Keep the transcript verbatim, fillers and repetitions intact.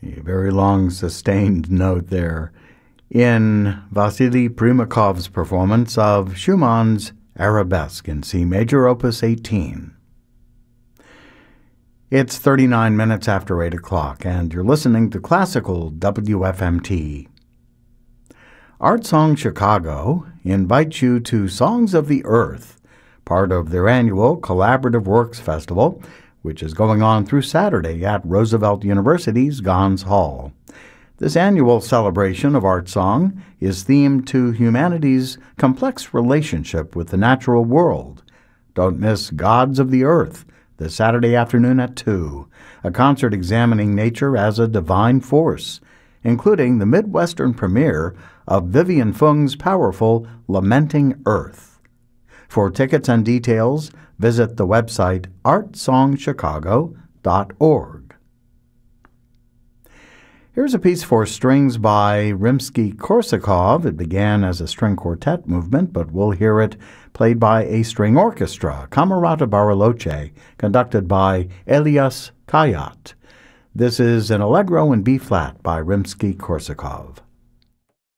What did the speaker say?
A very long sustained note there in Vasily Primakov's performance of Schumann's Arabesque in C major, opus eighteen. It's thirty-nine minutes after eight o'clock, and you're listening to Classical W F M T. Art Song Chicago invites you to Songs of the Earth, part of their annual Collaborative Works Festival, which is going on through Saturday at Roosevelt University's Gans Hall. This annual celebration of art song is themed to humanity's complex relationship with the natural world. Don't miss Gods of the Earth this Saturday afternoon at two, a concert examining nature as a divine force, including the Midwestern premiere of Vivian Fung's powerful Lamenting Earth. For tickets and details, visit the website art song chicago dot org. Here's a piece for strings by Rimsky-Korsakov. It began as a string quartet movement, but we'll hear it played by a string orchestra, Camerata Bariloche, conducted by Elias Kayat. This is an Allegro in B-flat by Rimsky-Korsakov.